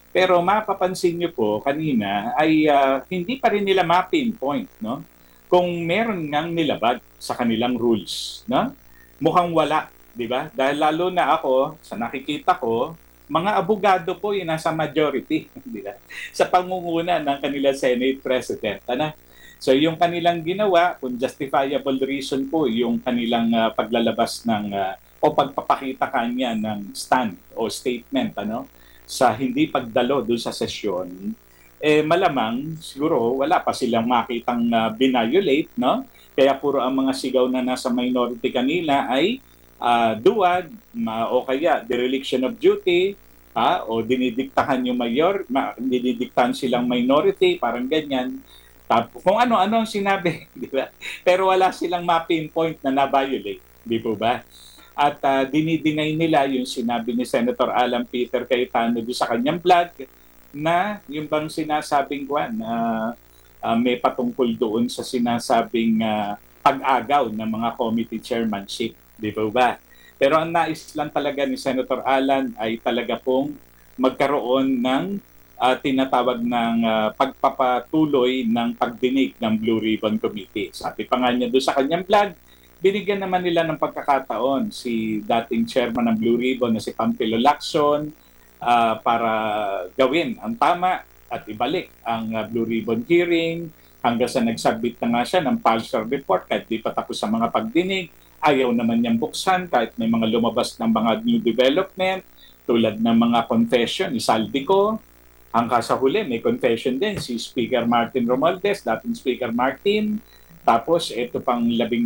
Pero mapapansin niyo po kanina ay hindi pa rin nila ma-pinpoint, no? Kung meron ngang nilabag sa kanilang rules, no? Mukhang wala, di ba? Dahil lalo na ako, sa nakikita ko, mga abogado po yung nasa majority, di ba? Sa pangunguna ng kanilang Senate President. Ano? So yung kanilang ginawa, kung justifiable reason po yung kanilang paglalabas ng o pagpapakita kanya ng stand o statement, ano, sa hindi pagdalo doon sa sesyon, malamang siguro wala pa silang makitang binayolate, no? Kaya puro ang mga sigaw na nasa minority kanila ay duwag, o kaya dereliction of duty, o dinidiktahan yung dinidiktahan silang minority, parang ganyan. Kung ano-ano ang sinabi, di ba? Pero wala silang ma-pinpoint na na-violate, di po ba? At dinideny nila yung sinabi ni Senator Alan Peter Cayetano doon sa kanyang vlog na yung bang sinasabing na may patungkol doon sa sinasabing pag-agaw ng mga committee chairmanship. Di ba? Pero ang nais lang talaga ni Senator Alan ay talaga pong magkaroon ng tinatawag ng pagpapatuloy ng pagdinig ng Blue Ribbon Committee. Sabi pa nga niya doon sa kanyang vlog, binigyan naman nila ng pagkakataon si dating chairman ng Blue Ribbon na si Pampilo Lacson para gawin ang tama at ibalik ang Blue Ribbon hearing hanggang sa nagsubmit na nga siya ng partial report kahit di pa tapos sa mga pagdinig. Ayaw naman niyang buksan kahit may mga lumabas ng mga new development tulad ng mga confession ni Saldico. Hanggang sa huli, may confession din si Speaker Martin Romualdez, dating Speaker Martin. Tapos ito pang 18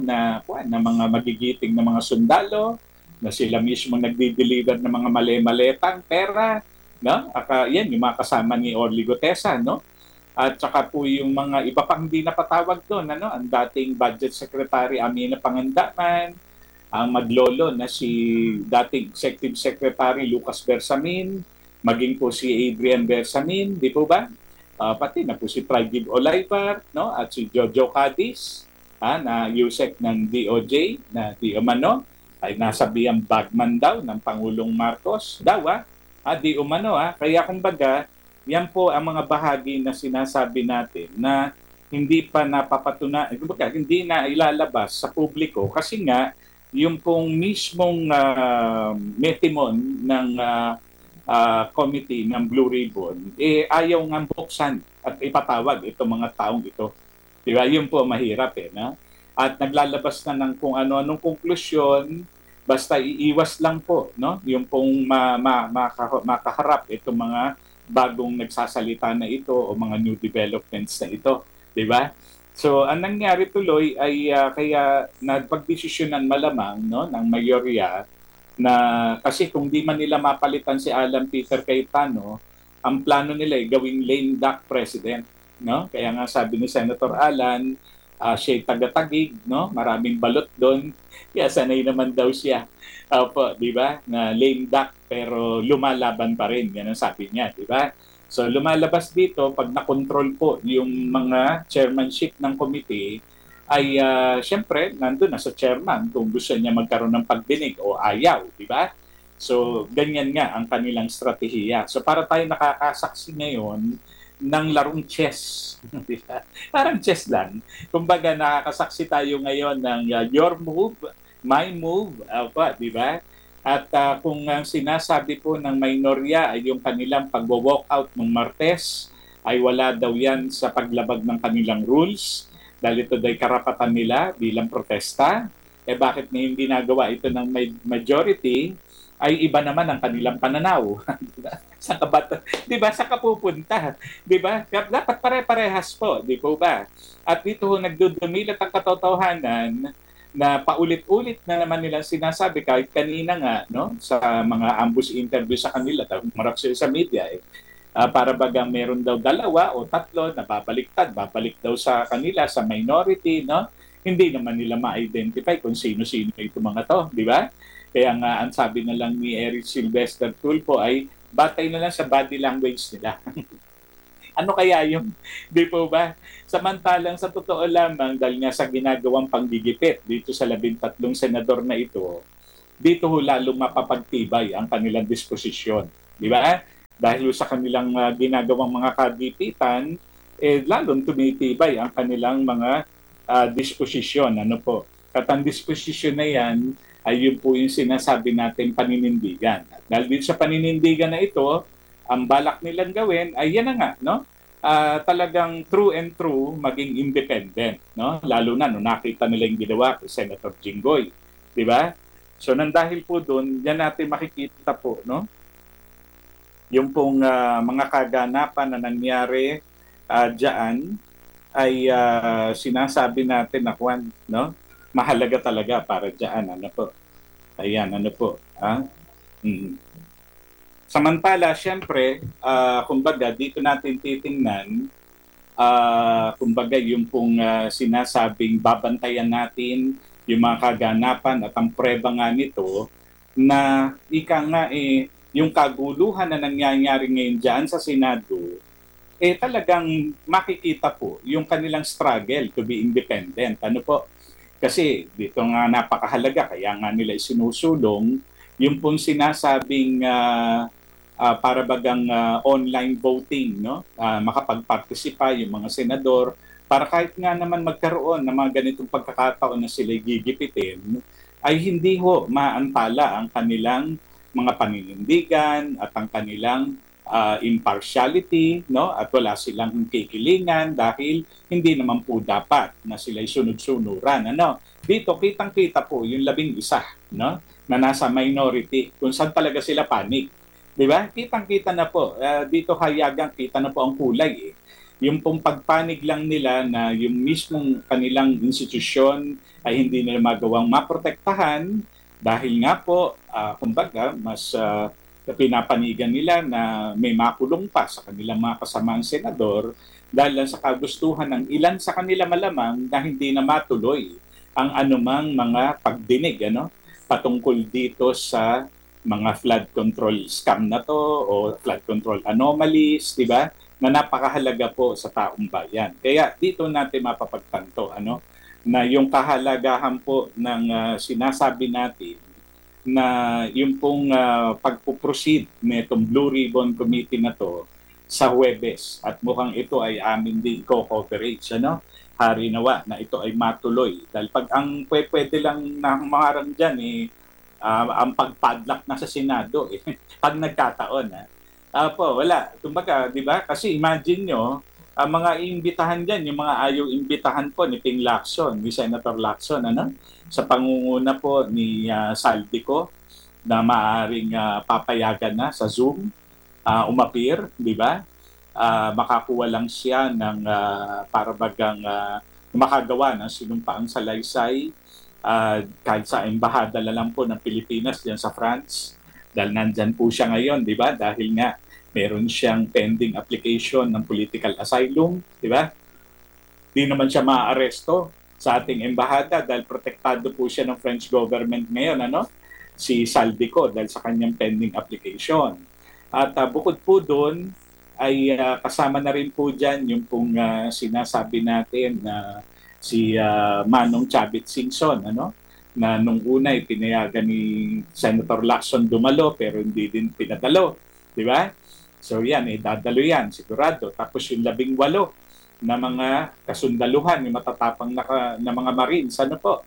na mga magigiting na mga sundalo na sila mismo nagdi-deliver ng mga mali-maletang pera, no? Yan yung mga kasama ni Orly Gutesa, no? At saka po yung mga iba pang hindi napatawag doon, ano? Ang dating Budget Secretary Amina Pangandaman, ang maglolo na si dating Executive Secretary Lucas Bersamin, maging po si Adrian Bersamin, di po ba? Pati na po si Pragib Olaivar, no? At si Jojo Cadiz, na USEC ng DOJ, na di umano, ay nasabihan bagman daw ng Pangulong Marcos daw, di umano. Kaya kumbaga, yan po ang mga bahagi na sinasabi natin na hindi pa napapatunayan, kumbaga, hindi na ilalabas sa publiko kasi nga, yung pong mismong metimon ng committee ng Blue Ribbon, ayaw nga buksan at ipatawag itong mga taong ito. Diba? Yun po mahirap na? At naglalabas na ng kung ano-anong konklusyon, basta iiwas lang po, no? Yung pong makaharap itong mga bagong nagsasalita na ito o mga new developments na ito. Diba? So, ang nangyari tuloy ay kaya nagpagdesisyonan malamang, no, ng mayorya na kasi kung di man nila mapalitan si Alan Peter Cayetano, ang plano nila ay gawing lame duck president, no? Kaya nga sabi ni Senator Alan, siya'y taga-tagig, no? Maraming balot doon. Kaya sanay naman daw siya. Opo, di ba? Na lame duck pero lumalaban pa rin. Yan ang sabi niya, di ba? So lumalabas dito pag na-control po yung mga chairmanship ng committee ay siyempre nandun na sa chairman kung gusto niya magkaroon ng pagdinig o ayaw, di ba? So ganyan nga ang kanilang strategiya. So para tayo nakakasaksi ngayon ng larong chess. Di ba? Parang chess lang. Kumbaga nakakasaksi tayo ngayon ng your move, my move, di ba? At kung ang sinasabi po ng minorya ay yung kanilang pag-walk out ng Martes ay wala daw yan sa paglabag ng kanilang rules dahil ito ay karapatan nila bilang protesta, bakit na yung ginagawa ito ng majority ay iba naman ang kanilang pananaw. Diba? Saan ka ba, diba? Saan ka pupunta? Diba? Dapat pare-parehas po, di po ba? At dito nagdudumilat ang katotohanan na paulit-ulit na naman nilang sinasabi kahit kanina nga, no, sa mga ambush interview sa kanila, marap sa media para bagang meron daw 2 o 3 na babalik daw sa kanila, sa minority, no? Hindi naman nila ma-identify kung sino-sino ito mga to, di ba? Kaya nga ang sabi na lang ni Eric Sylvester Tulfo ay batay na lang sa body language nila. Ano kaya yung, di po ba? Samantalang sa totoo lamang, dahil nga sa ginagawang panggigipit dito sa 13 senador na ito, dito lalong mapapagtibay ang kanilang disposisyon. Di ba? dahil sa kanilang ginagawang mga kagipitan, lalong tumitibay ang kanilang mga disposisyon. Ano po? At ang disposisyon na yan ay yun po yung sinasabi natin paninindigan. At dahil din sa paninindigan na ito, ang balak nilang gawin ay yan na nga, no? Talagang true and true maging independent, no? Lalo na no nakita nila yung ginawa kay Senator Jinggoy, di ba? So nang dahil po doon, yan natin makikita po, no? Yung pong mga kaganapan na nangyari diyan ay sinasabi natin na Juan, no? Mahalaga talaga para diyan, ano po. Ayan, ano po, Samantala, syempre, kumbaga, dito natin titingnan, kumbaga, yung pong sinasabing babantayan natin yung mga kaganapan at ang preba nga nito na ika nga yung kaguluhan na nangyayari ngayon dyan sa Senado, talagang makikita po yung kanilang struggle to be independent. Ano po? Kasi dito nga napakahalaga, kaya nga nila isinusulong yung pong sinasabing para bagang online voting, no? Makapagpartisipa yung mga senador para kahit nga naman magkaroon ng mga ganitong pagkakataon na sila gigipitin, ay hindi ho maantala ang kanilang mga paninindigan at ang kanilang impartiality, no? At wala silang kikilingan dahil hindi naman po dapat na sila sunod-sunuran. Ano? Dito kitang-kita po yung 11, no? Na nasa minority kung saan talaga sila panic. 'Di ba? Kitang-kita na po. Dito hayagang kita na po ang kulay. Yung pong pagpanig lang nila na yung mismong kanilang institusyon ay hindi nila magawang maprotektahan dahil nga po, kumbaga, mas pinapanigan nila na may makulong pa sa kanilang mga kasamaang senador dahil lang sa kagustuhan ng ilan sa kanila malamang na hindi na matuloy ang anumang mga pagdinig, ano, patungkol dito sa mga flood control scam na to o flood control anomalies, di ba? Na napakahalaga po sa taong bayan. Kaya dito natin mapapagtanto ano na yung kahalagahan po ng sinasabi natin na yung pong pagpuproceed nitong Blue Ribbon Committee na to sa Huwebes at mukhang ito ay amin din co-coverage, ano? Hari nawa na ito ay matuloy. Dahil pag ang pwede lang na mangarang dyan ang pagpadlock na sa Senado pag nagkataon wala. Kumbaga, 'di ba? Kasi imagine nyo, ang mga iimbitahan diyan, yung mga ayaw imbitahan po ni Ping Lacson, ni Senator Lacson, ano? Sa pangunguna po ni Saldico na maaring papayagan na sa Zoom, umapir, 'di ba? Makakuha lang siya ng para bagang makagawa ng sinumpaang salaysay kahit sa embahada na lang po ng Pilipinas diyan sa France. Dahil nandyan po siya ngayon, di ba? Dahil nga meron siyang pending application ng political asylum, di ba? Di naman siya maaaresto sa ating embahada dahil protektado po siya ng French government ngayon, ano? Si Saldico dahil sa kanyang pending application. At bukod po doon, ay kasama na rin po dyan yung pong sinasabi natin na si Manong Chavit Singson, ano? Na nung una ay pinayagan ni Senator Lacson dumalo pero hindi din pinadalo, di ba? So yan, dadalo yan, sigurado. Tapos yung 18 na mga kasundaluhan, yung matatapang na mga Marines, ano po?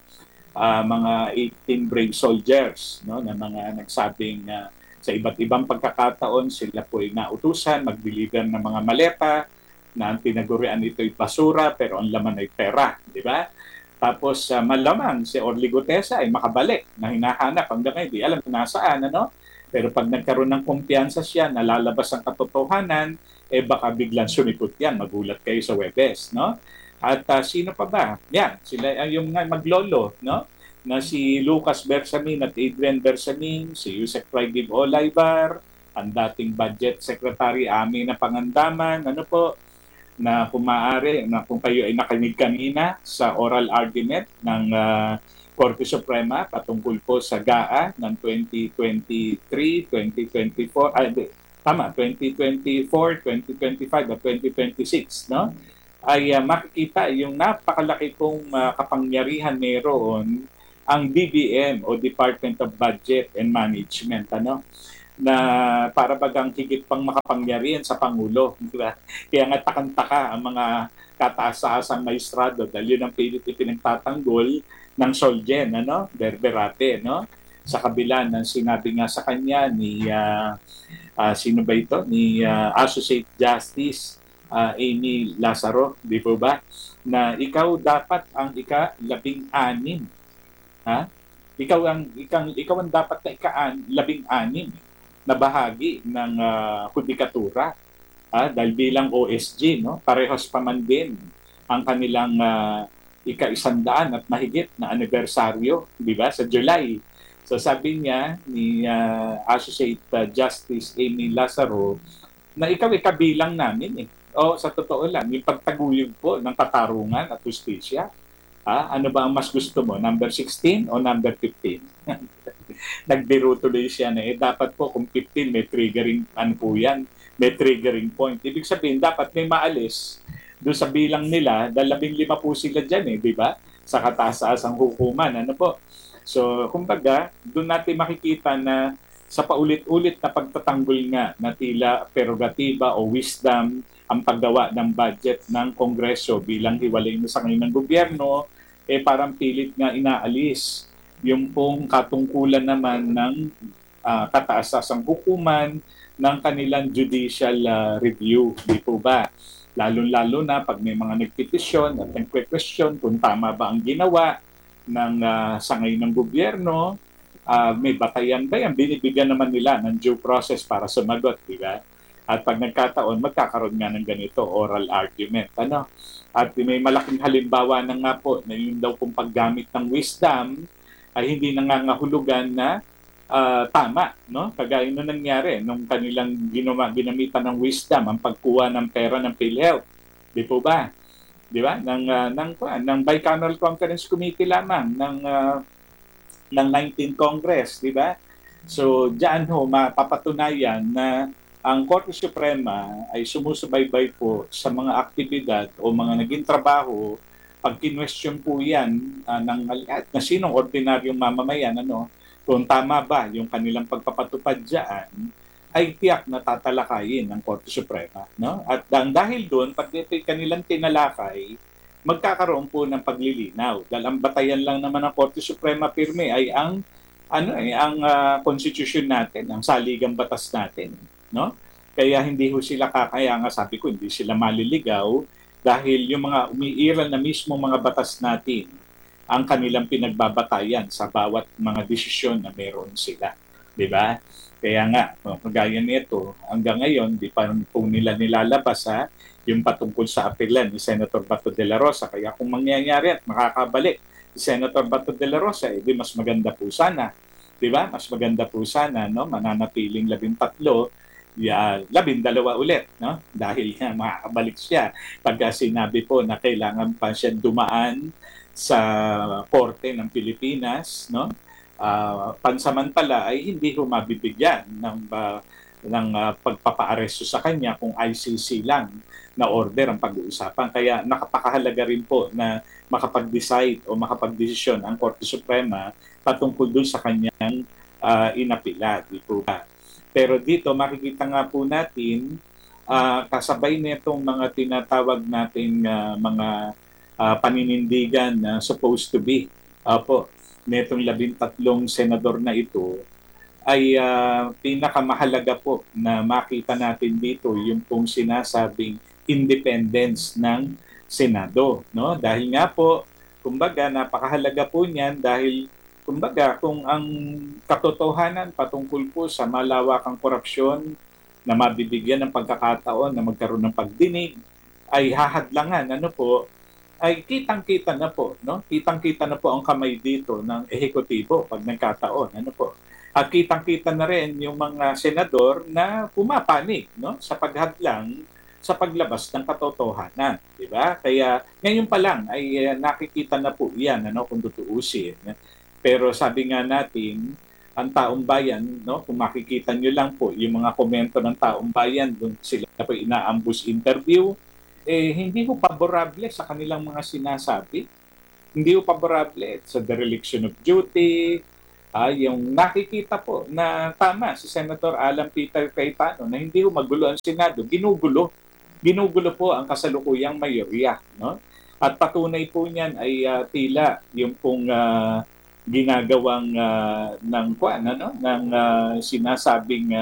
Mga 18 brave soldiers, no? Na mga nagsabing sa iba't ibang pagkakataon sila po ay nautusan, mag-deliver ng mga maleta na ang tinagurian ito ay basura pero ang laman ay pera, di ba? Tapos malamang si Orly Gutesa ay makabalik na hinahanap hanggang ngayon. Di alam kung nasaan, ano? Pero pag nagkaroon ng kumpiyansa siya, nalalabas ang katotohanan, baka biglang sumipot yan. Magulat kayo sa Webes, no? At sino pa ba? Yan, sila yung maglolo, no? Na si Lucas Bersamin at Adrian Bersamin, si Yusek Raigib Olaybar, ang dating budget secretary Amina Pangandaman, ano po, na kung maaari, na kung kayo ay nakinig kanina sa oral argument ng Korte Suprema patungkol po sa GAA ng 2023, 2024, tama, 2024, 2025 at 2026, no? Ay makikita yung napakalaki pong kapangyarihan meron ang DBM o Department of Budget and Management, ano? na para bagang higit pang makapangyarihan sa Pangulo. Di ba? Kaya nga takang-taka ang mga kataas-taasang maestrado dahil yun ang pilit ipinagtatanggol ng Solgen, Berberate, sa kabila ng sinabi nga sa kanya ni sino ba ito? Ni Associate Justice Amy Lazaro, di po ba? Na ikaw dapat ang ika-16, ha? Ikaw ang dapat na ika-16 na bahagi ng hudikatura, dahil bilang OSG, parehas pa man din ang kanilang ika-100 at mahigit na anibersaryo, di ba, sa July. So sabi niya ni Associate Justice Amy Lazaro na ikaw ikabilang namin eh. O sa totoo lang, yung pagtaguyod po ng katarungan at justisya, ano ba ang mas gusto mo? Number 16 o number 15? Nagbiro tuloy siya na dapat po kung 15 may triggering, ano po yan, may triggering point. Ibig sabihin, dapat may maalis doon sa bilang nila, dahil 15 po sila dyan di ba? Sa kataas-taasang hukuman, ano po? So, kumbaga, doon natin makikita na sa paulit-ulit na pagtatanggol nga na tila prerogatiba o wisdom ang paggawa ng budget ng Kongreso bilang hiwalay na sa ngayon ng gobyerno, parang pilit nga inaalis yung pong katungkulan naman ng kataas-tasang hukuman ng kanilang judicial review. Di po ba? Lalo-lalo na pag may mga nagtitisyon at nagque-question kung tama ba ang ginawa ng sangay ng gobyerno, may batayan ba yan? Binibigyan naman nila ng due process para sumagot, di ba? At pag nagkataon, magkakaroon nga ng ganito, oral argument. At may malaking halimbawa na nga po na yun daw kung paggamit ng wisdom ay hindi nangangahulugan na tama, Kagaya nung nangyari nung kanilang ginamitan ng wisdom ang pagkuha ng pera ng PhilHealth. Di po ba? Di ba? Ng Bicameral Conference Committee lamang ng 19th Congress, di ba? So, diyan mapapatunayan na ang Korte Suprema ay sumusubaybay po sa mga aktibidad o mga naging trabaho pag kinwestiyon po yan na sinong ordinaryong mamamayan, kung tama ba yung kanilang pagpapatupad dyan, ay tiyak na tatalakayin ng Korte Suprema. At dahil doon, pag ito'y kanilang tinalakay, magkakaroon po ng paglilinaw. Dahil ang batayan lang naman ng Korte Suprema pirme ay ang constitution natin, ang saligang batas natin, Kaya hindi ho sila kaya nga sabi ko, hindi sila maliligaw dahil yung mga umiiral na mismo mga batas natin ang kanilang pinagbabatayan sa bawat mga desisyon na meron sila. Di ba? Kaya nga, kagaya nito, hanggang ngayon, di pa po nila nilalabas yung patungkol sa apelan ni Senator Bato de la Rosa. Kaya kung mangyayari at makakabalik si Senator Bato de la Rosa, di mas maganda po sana. Di ba? Mas maganda po sana, mananatiling 13, 12 ulit, Dahil makakabalik siya. Pagka sinabi po na kailangan pa siya dumaan sa Korte ng Pilipinas, pansamantala ay hindi ho mabibigyan ng pagpapaaresto sa kanya kung ICC lang na order ang pag-uusapan. Kaya nakapakahalaga rin po na makapag-decide o makapag-desisyon ang Korte Suprema patungkol dun sa kanyang inapila. Di po ba? Pero dito makikita nga po natin kasabay nitong mga tinatawag nating mga paninindigan na supposed to be netong 13 senador na ito ay pinakamahalaga po na makita natin dito yung pong sinasabing independence ng Senado, Dahil nga po, kumbaga, napakahalaga po niyan dahil kumbaga, kung ang katotohanan patungkol po sa malawakang korupsyon na mabibigyan ng pagkakataon na magkaroon ng pagdinig ay hahadlangan, ay kitang-kita na po, Kitang-kita na po ang kamay dito ng ehekutibo pag nagkataon, At kitang-kita na rin yung mga senador na pumapanig, sa paghadlang sa paglabas ng katotohanan, di ba? Kaya ngayon pa lang ay nakikita na po 'yan, kung tutuusin. Pero sabi nga natin, ang taong bayan, kung makikita nyo lang po yung mga komento ng taong bayan, doon sila po ina-ambush interview, hindi po paborable sa kanilang mga sinasabi. Hindi po paborable sa dereliction of duty, Yung nakikita po na tama si Senator Alan Peter Cayetano na hindi ho magulo ang Senado, ginugulo. Ginugulo po ang kasalukuyang mayorya, no? At patunay po niyan ay tila yung pong ginagawang ng sinasabing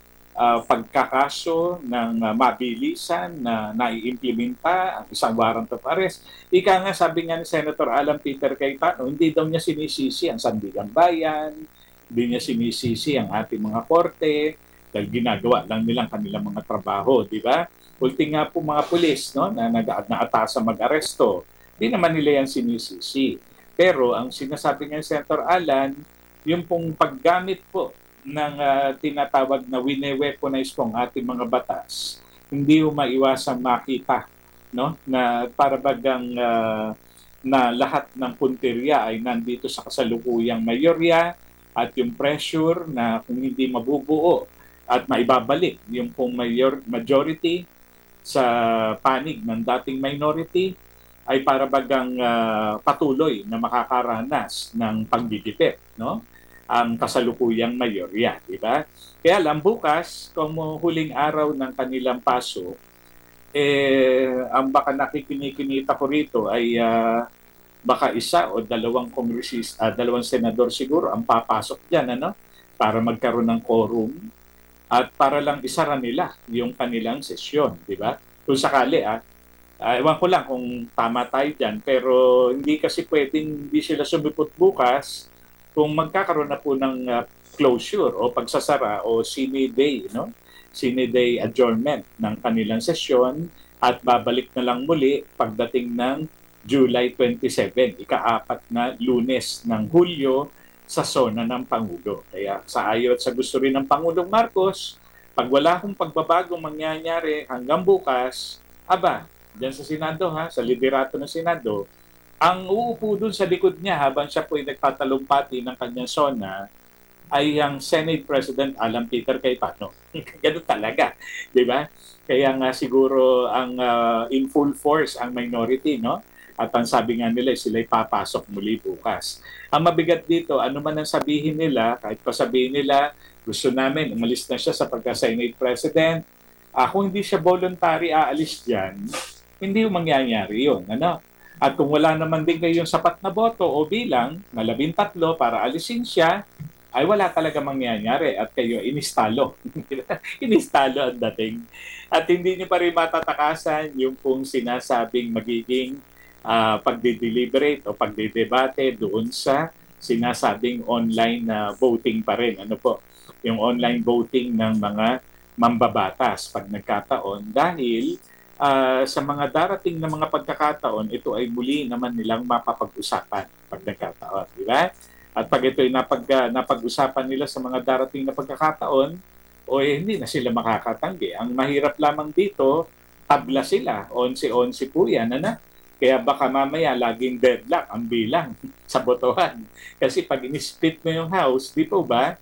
pagkakaso ng mabilisan na naiimplementa ang isang warrant of arrest. Ika nga, sabi nga ni Senator Alan Peter Cayetano, hindi daw niya sinisisi ang Sandigang Bayan, hindi niya sinisisi ang ating mga korte, dahil ginagawa lang nilang kanilang mga trabaho, di ba? Ulti nga po mga pulis no, na naatasa mag-aresto, hindi naman nila yan sinisisi. Pero ang sinasabi nga ni Senator Alan, yung pong paggamit po ng tinatawag na wine-weaponize po ang ating mga batas, hindi mo maiwasang makita no na para bagang na lahat ng punteriya ay nandito sa kasalukuyang mayorya at yung pressure na kung hindi mabubuo at maibabalik yung pong majority sa panig ng dating minority ay para bagang patuloy na makakaranas ng pagdidikit, no? Ang kasalukuyang mayorya, di ba? Kaya lang bukas, kung huling araw ng kanilang paso, ang baka nakikinikinita ko rito ay baka isa o dalawang dalawang senador siguro ang papasok diyan, ano? Para magkaroon ng quorum at para lang isara nila yung kanilang sesyon, di ba? Kung sakali, ewan ko lang kung tama tayo dyan, pero hindi kasi pwedeng hindi sila sumipot bukas kung magkakaroon na po ng closure o pagsasara o sine day, no? Sine day adjournment ng kanilang sesyon at babalik na lang muli pagdating ng July 27, ika-4 na Lunes ng Hulyo sa zona ng Pangulo. Kaya sa ayaw at sa gusto rin ng Pangulong Marcos, pag wala akong pagbabagong mangyayari hanggang bukas, dyan sa Senado sa liderato ng Senado, ang uupo dun sa likod niya habang siya po ay nagtatalumpati ng kanyang zona ay ang Senate President Alan Peter Cayetano. Ganun talaga, di ba? Kaya nga siguro ang in full force ang minority, no? At ang sabi nga nila, sila'y papasok muli bukas. Ang mabigat dito, ano man ang sabihin nila, kahit pa sabihin nila, gusto namin, umalis na siya sa pagka-Senate President, kung hindi siya voluntary aalis dyan, hindi yung mangyayari yun. Ano? At kung wala naman din kayong sapat na boto o bilang na 13 para alisin siya, ay wala talaga mangyayari at kayo inistalo. Inistalo ang dating. At hindi niyo pa rin matatakasan yung kung sinasabing magiging pagdi-deliberate o pagdi-debate doon sa sinasabing online na voting pa rin. Ano po? Yung online voting ng mga mambabatas pag nagkataon dahil sa mga darating na mga pagkakataon, ito ay muli naman nilang mapapag-usapan pag nagkataon, di ba? At pag ito ay napag-usapan nila sa mga darating na pagkakataon, hindi na sila makakatanggi. Ang mahirap lamang dito, tabla sila, 11-11 po yan, ano? Kaya baka mamaya laging deadlock ang bilang sa botohan. Kasi pag in-split mo yung house, di po ba?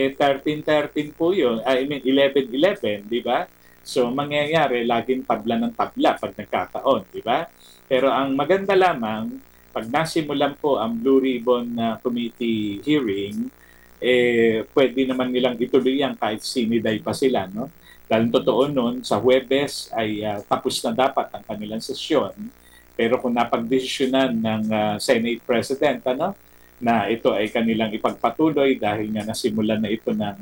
13-13 po yun, 11-11, di ba? So, mangyayari, laging tabla ng tabla pag nagkataon, di ba? Pero ang maganda lamang, pag nasimulan po ang Blue Ribbon Committee hearing, pwede naman nilang ituloy yan kahit siniday pa sila, no? Dahil totoo nun, sa Huwebes ay tapos na dapat ang kanilang sesyon. Pero kung napagdesisyonan ng Senate President, ano, na ito ay kanilang ipagpatuloy dahil nga nasimulan na ito ng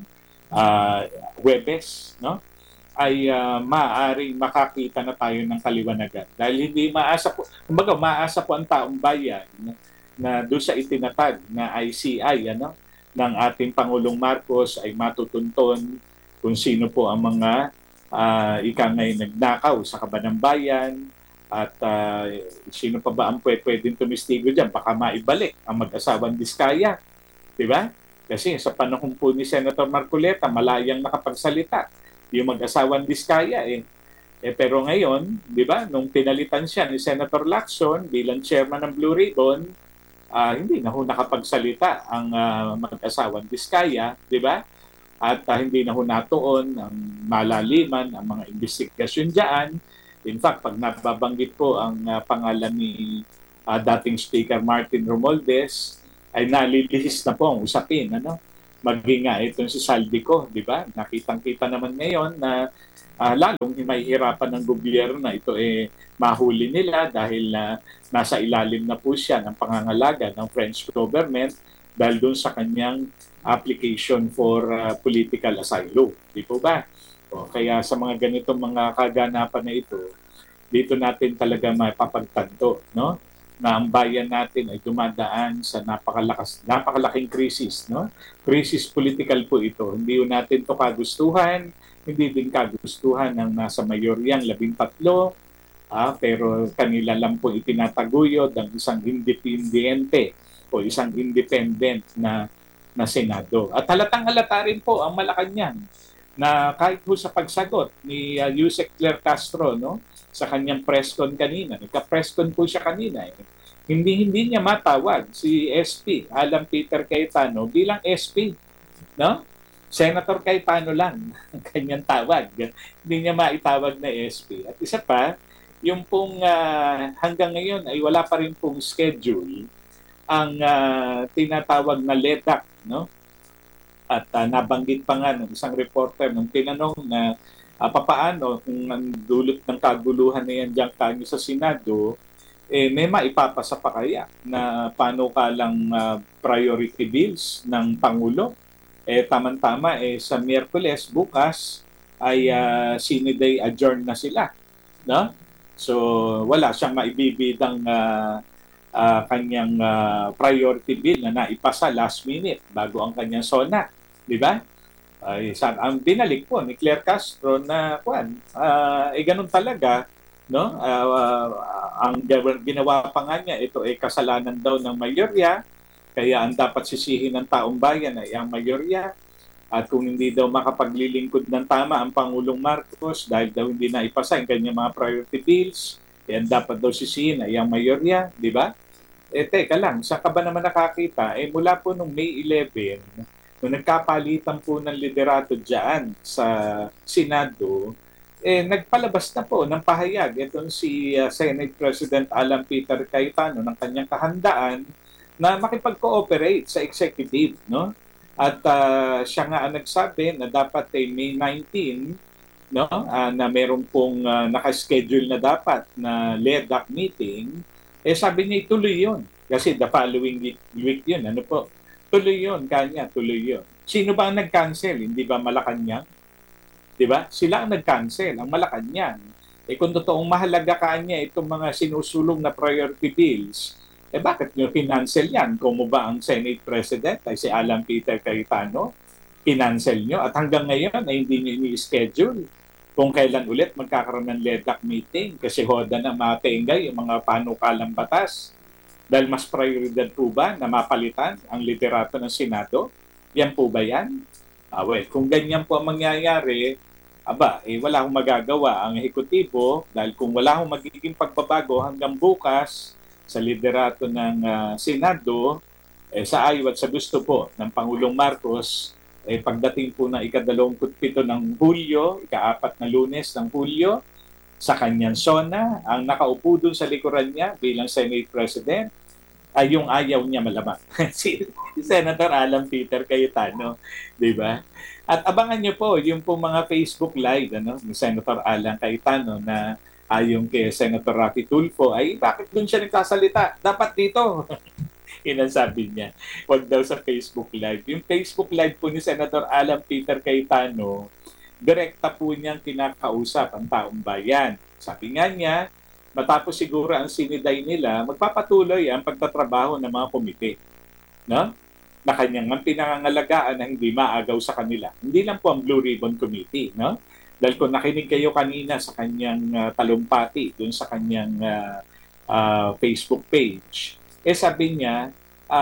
Huwebes, no? Ay maaaring makakita na tayo ng kaliwanagan. Dahil hindi maasa po, kumbaga maasa po ang taong bayan na doon sa itinatag na ICI ng ating Pangulong Marcos ay matutunton kung sino po ang mga ikangay nagnakaw sa kabanang bayan at sino pa ba ang pwedeng tumistigo dyan. Baka maibalik ang mag-asawang Diskaya. Diba? Kasi sa panahon po ni Senator Marcoleta, malayang nakapagsalita yung mag-asawang Diskaya pero ngayon, di ba, nung pinalitan siya ni Senator Lacson bilang chairman ng Blue Ribbon, hindi na ho nakapagsalita ang mag-asawang Diskaya, di ba? At hindi na ho natuon ang malaliman ang mga investigasyon diyan. In fact, pag nababanggit po ang pangalan ni dating Speaker Martin Romualdez, ay nalilihis na po ang usapin, ano? Maging nga itong si Saldico, di ba? Nakitang-kita naman ngayon na lalong mahihirapan ng gobyerno na ito mahuli nila dahil nasa ilalim na po siya ng pangangalaga ng French government dahil doon sa kanyang application for political asylum. Di po ba? Kaya sa mga ganitong mga kaganapan na ito, dito natin talaga mapapagtanto, no? Na ang bayan natin ay dumadaan sa napakalaking krisis, no? Krisis political po ito. Hindi natin to kagustuhan, hindi din kagustuhan ng nasa mayoryang 13, pero kanila lang po itinataguyod ang isang independiente o isang independent na Senado. At halatang-halata rin po ang Malacanang na kahit po sa pagsagot ni Yusek Claire Castro, no, sa kanyang press con kanina, nagka-press con po siya kanina, hindi niya matawag si SP Alan Peter Cayetano bilang SP, no? Senator Cayetano lang ang kanyang tawag. Hindi niya maitawag na SP. At isa pa, yung pong hanggang ngayon ay wala pa rin pong schedule ang tinatawag na LEDAC, no? At nabanggit pa nga ng isang reporter nung tinanong na papaano kung ang dulot ng kaguluhan na yan dyan kanyo sa Senado, may maipapasa pa kaya na paano ka lang priority bills ng Pangulo? Tama-tama, sa Miyerkules, bukas, ay sine day adjourn na sila. No? So, wala siyang maibibidang kanyang priority bill na naipasa last minute bago ang kanyang SONA. Di ba? Ang binalik po ni Claire Castro na ganun talaga, no? Ang ginawa pa nga niya, ito ay kasalanan daw ng mayorya, kaya ang dapat sisihin ng taong bayan ay ang mayorya. At kung hindi daw makapaglilingkod ng tama ang Pangulong Marcos dahil daw hindi na ipasa ang kanyang mga priority bills, ang dapat daw sisihin ay ang mayorya, di ba? Teka lang, saan ka ba naman nakakita? Mula po nung May 11, nung nagkapalitan po ng liderato dyan sa Senado, nagpalabas na po ng pahayag itong si Senate President Alan Peter Cayetano ng kanyang kahandaan na makipag-cooperate sa executive, no? At siya nga ang nagsabi na dapat May 19, no, na meron pong naka-schedule na dapat na LEDAC meeting, sabi niya ituloy yun. Kasi the following week yun, ano po? Tuloy yun, kanya, tuloy yun. Sino ba ang nag-cancel? Hindi ba Malacanang? Di ba? Sila ang nag-cancel, ang Malacanang. Kung totoong mahalaga kanya itong mga sinusulong na priority bills, bakit nyo kinancel yan? Kung mo ba ang Senate President ay si Alan Peter Cayetano? Kinancel nyo at hanggang ngayon ay hindi nyo ini-schedule kung kailan ulit magkakaroon ng LEDAC meeting kasi hoda na matingay yung mga panukalang batas. Dahil mas prioridad po ba na mapalitan ang liderato ng Senado? Yan po ba yan? Kung ganyan po ang mangyayari, wala akong magagawa ang ehekutibo dahil kung wala akong magiging pagbabago hanggang bukas sa liderato ng Senado, sa ayaw at sa gusto po ng Pangulong Marcos, pagdating po ng ika-27 ng Hulyo, ika-4 na Lunes ng Hulyo, sa kanyang SONA, ang nakaupo dun sa likuran niya bilang Senate President, ay yung ayaw niya malamang. si Senator Alan Peter Cayetano, di ba? At abangan niyo po yung po mga Facebook Live ni Senator Alan Cayetano na ayon kay Senator Raffy Tulfo, ay bakit doon siya nagsasalita? Dapat dito. Yun ang sabi niya. Huwag daw sa Facebook Live. Yung Facebook Live po ni Senator Alan Peter Cayetano, direkta po niyang kinakausap ang taong bayan. Sabi nga niya, matapos siguro ang siniday nila, magpapatuloy ang pagtatrabaho ng mga komite. No? Na kanyang pinangangalagaan na hindi maagaw sa kanila. Hindi lang po ang Blue Ribbon Committee. No? Dahil kung nakinig kayo kanina sa kanyang talumpati, dun sa kanyang Facebook page, sabi niya,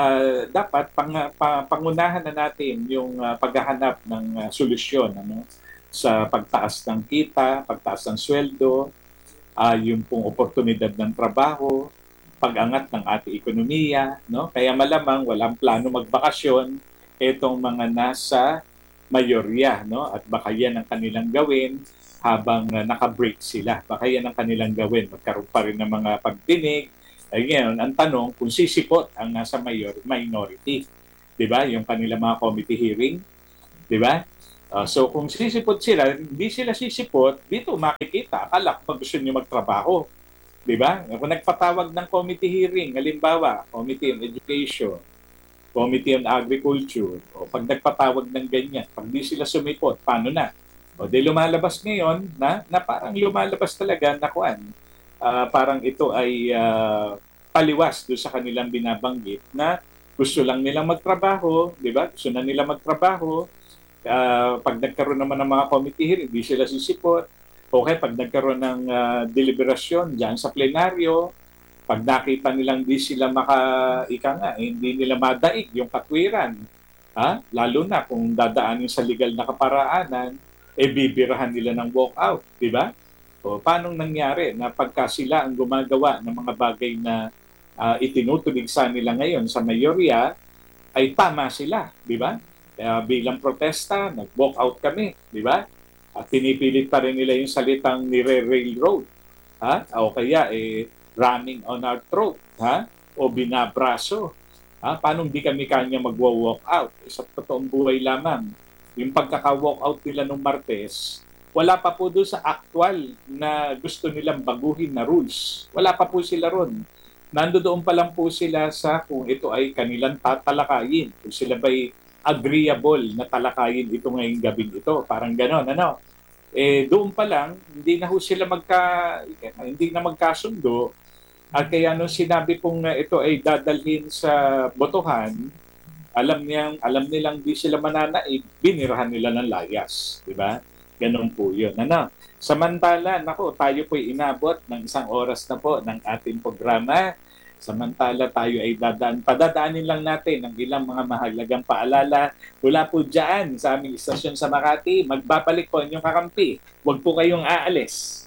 dapat pangunahan na natin yung paghahanap ng solusyon sa pagtaas ng kita, pagtaas ng sweldo, yung pong oportunidad ng trabaho, pag-angat ng ating ekonomiya. No? Kaya malamang walang plano magbakasyon itong mga nasa mayorya, no? At baka yan ang kanilang gawin habang naka-break sila. Baka yan ang kanilang gawin. Magkaroon pa rin ng mga pagdinig Ay ngayon, ang tanong kung sisipot ang nasa minority, 'di ba? Yung kanila mga committee hearing, 'di ba? So kung sisipot sila, hindi sila sisipot, dito makikita, akala ko gusto niyo magtrabaho, 'di ba? Kung nagpatawag ng committee hearing, halimbawa, Committee on Education, Committee on Agriculture, o pag nagpatawag ng ganyan, pag di sila sumipot, paano na? O di lumalabas ngayon na parang lumalabas talaga na kuan. Parang ito ay paliwas doon sa kanilang binabanggit na gusto lang nilang magtrabaho, di ba? Gusto na nila magtrabaho. Pag nagkaroon naman ng mga committee hearing, hindi sila sisipot. Okay, pag nagkaroon ng deliberasyon diyan sa plenaryo, pag nakita nilang di sila hindi nila madaig yung katwiran, lalo na kung dadaanin sa legal na kaparaanan, bibirahan nila ng walkout, di ba? O paano nangyari na pagka sila ang gumagawa ng mga bagay na itinutulig sa nila ngayon sa mayorya, ay tama sila, di ba? Bilang protesta, nag-walkout kami, di ba? At pinipilit pa rin nila yung salitang nire-railroad, o kaya running on our throat, o binabraso. Paano hindi kami kanya magwa-walk out? Sa totoong buhay lamang, yung pagkaka-walk out nila nung Martes, wala pa po doon sa actual na gusto nilang baguhin na rules. Wala pa po sila ron. Nandoon pa lang po sila sa kung ito ay kanilang tatalakayin. Kung sila ba'y agreeable na talakayin ito ngayong gabing ito. Parang ganon, ano? Doon pa lang, hindi na magkasundo. At kaya nung sinabi pong ito ay dadalhin sa botohan, alam nilang di sila mananaig, binirahan nila ng layas, di ba? Ganun po 'yun. Samantala, tayo po'y inabot ng 1 oras na po ng ating programa. Samantala tayo ay padadaanin lang natin ang ilang mga mahalagang paalala mula po diyan sa aming istasyon sa Makati. Magbabalik po inyong kakampi. Huwag po kayong aalis.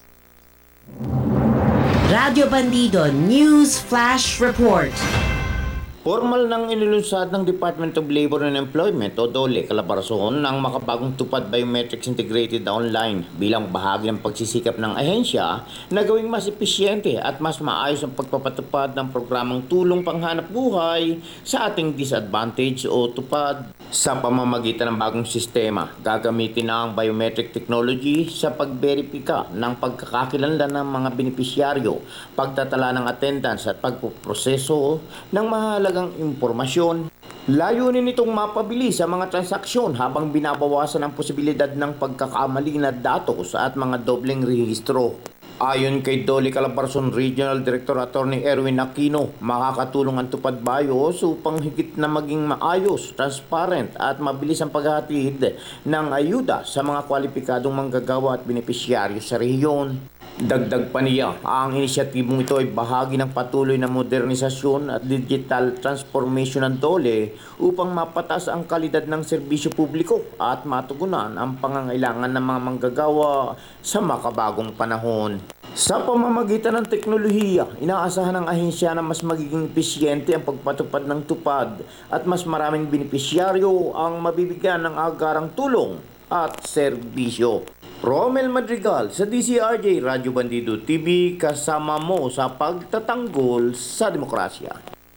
Radyo Bandido News Flash Report. Formal nang inilunsad ng Department of Labor and Employment o DOLE Calabarzon ng makabagong tupad biometrics integrated online bilang bahagi ng pagsisikap ng ahensya na gawing mas episyente at mas maayos ang pagpapatupad ng programang tulong panghanap buhay sa ating disadvantage o tupad. Sa pamamagitan ng bagong sistema, gagamitin na ang biometric technology sa pagberipika ng pagkakakilanlan ng mga benepisyaryo, pagtatala ng attendance at pagpuproseso ng mahalagang impormasyon. Layunin nitong mapabilis ang mga transaksyon habang binabawasan ang posibilidad ng pagkakamali na datos at mga dobleng rehistro. Ayon kay DOLE Calabarzon Regional Director Attorney Erwin Aquino, makakatulong ang tupad BIOS upang higit na maging maayos, transparent at mabilis ang paghahatid ng ayuda sa mga kwalipikadong manggagawa at benepisyaryo sa rehiyon. Dagdag pa niya, ang inisyatibong ito ay bahagi ng patuloy na modernisasyon at digital transformation ng DOLE upang mapataas ang kalidad ng serbisyo publiko at matugunan ang pangangailangan ng mga manggagawa sa makabagong panahon. Sa pamamagitan ng teknolohiya, inaasahan ng ahensya na mas magiging episyente ang pagpatupad ng tupad at mas maraming benepisyaryo ang mabibigyan ng agarang tulong at serbisyo. Romel Madrigal sa DCRJ Radyo Bandido TV, kasama mo sa pagtatanggol sa demokrasya.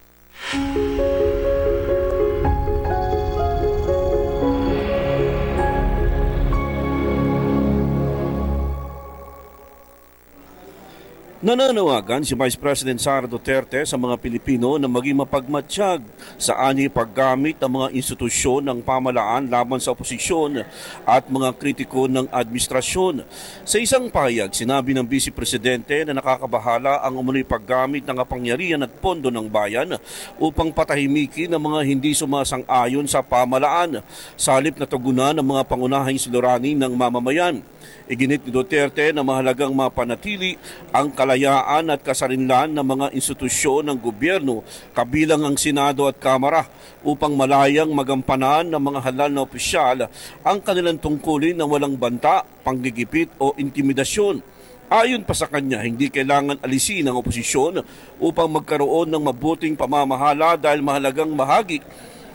Nananawagan si Vice President Sara Duterte sa mga Pilipino na maging mapagmatsyag sa ani paggamit ng mga institusyon ng pamahalaan laban sa oposisyon at mga kritiko ng administrasyon. Sa isang pahayag, sinabi ng Vice Presidente na nakakabahala ang umunoy paggamit ng kapangyarihan at pondo ng bayan upang patahimikin ang mga hindi sumasang-ayon sa pamahalaan, sa halip na tugunan ng mga pangunahing suliranin ng mamamayan. Iginit ni Duterte na mahalagang mapanatili ang kalayaan at kasarinlan ng mga institusyon ng gobyerno kabilang ang Senado at Kamara upang malayang magampanan ng mga halal na opisyal ang kanilang tungkulin na walang banta, panggigipit o intimidasyon. Ayon pa sa kanya, hindi kailangan alisin ang oposisyon upang magkaroon ng mabuting pamamahala dahil mahalagang bahagi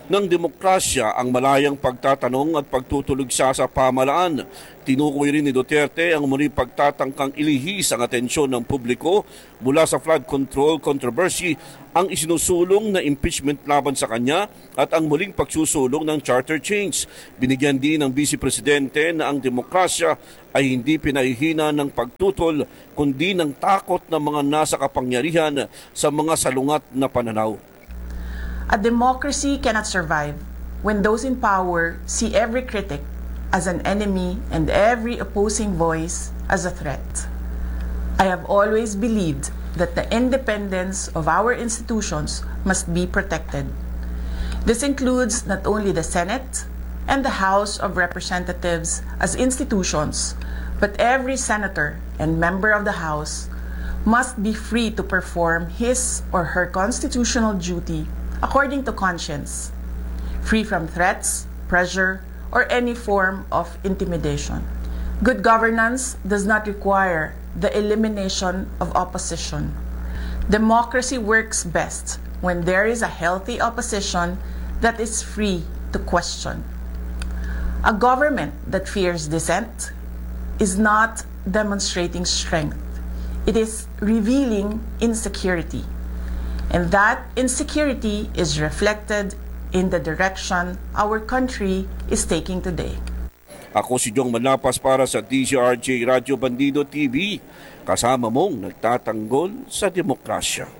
ng demokrasya ang malayang pagtatanong at pagtutulugsa sa pamahalaan. Tinukoy rin ni Duterte ang muli pagtatangkang ilihis ang atensyon ng publiko mula sa flood control controversy, ang isinusulong na impeachment laban sa kanya at ang muling pagsusulong ng charter change. Binigyan din ng Vice Presidente na ang demokrasya ay hindi pinahihina ng pagtutol kundi ng takot ng mga nasa kapangyarihan sa mga salungat na pananaw. A democracy cannot survive when those in power see every critic as an enemy and every opposing voice as a threat. I have always believed that the independence of our institutions must be protected. This includes not only the Senate and the House of Representatives as institutions, but every senator and member of the House must be free to perform his or her constitutional duty according to conscience, free from threats, pressure, or any form of intimidation. Good governance does not require the elimination of opposition. Democracy works best when there is a healthy opposition that is free to question. A government that fears dissent is not demonstrating strength. It is revealing insecurity. And that insecurity is reflected in the direction our country is taking today. Ako si Jong Malapas para sa DZRJ Radyo Bandido TV, kasama mong nagtatanggol sa demokrasya.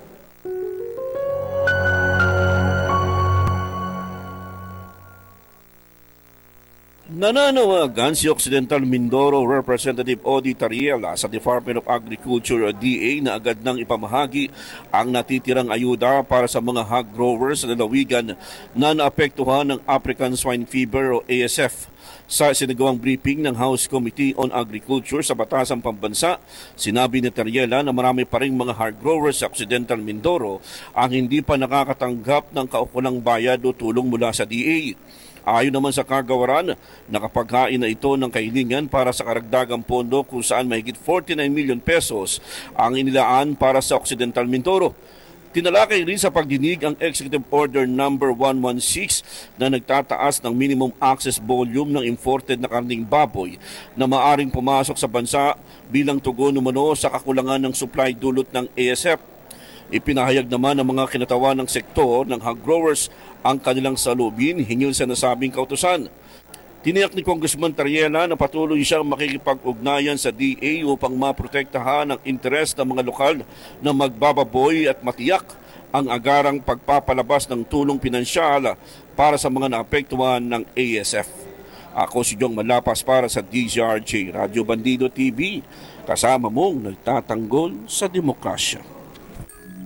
Nananawagan si Occidental Mindoro Representative Odi Tariela sa Department of Agriculture o DA na agad nang ipamahagi ang natitirang ayuda para sa mga hog growers sa lalawigan na naapektuhan ng African Swine Fever o ASF. Sa sinagawang briefing ng House Committee on Agriculture sa Batasang Pambansa, sinabi ni Tariela na marami pa ring mga hog growers sa Occidental Mindoro ang hindi pa nakakatanggap ng kaukulang bayad o tulong mula sa DA. Ayon naman sa kagawaran, nakapaghain na ito ng kahilingan para sa karagdagang pondo kung saan mahigit 49 million pesos ang inilaan para sa Occidental Mindoro. Tinalakay rin sa pagdinig ang Executive Order No. 116 na nagtataas ng minimum access volume ng imported na karning baboy na maaring pumasok sa bansa bilang tugon umano sa kakulangan ng supply dulot ng ASF. Ipinahayag naman ng mga kinatawan ng sektor ng hog growers ang kanilang salubin hinggil sa nasabing kautusan. Tiniyak ni Congressman Tariela na patuloy siyang makikipag-ugnayan sa DA upang maprotektahan ang interes ng mga lokal na magbababoy at matiyak ang agarang pagpapalabas ng tulong pinansyal para sa mga naapektuhan ng ASF. Ako si Jong Malapas para sa DZRJ Radyo Bandido TV, kasama mong nagtatanggol sa demokrasya.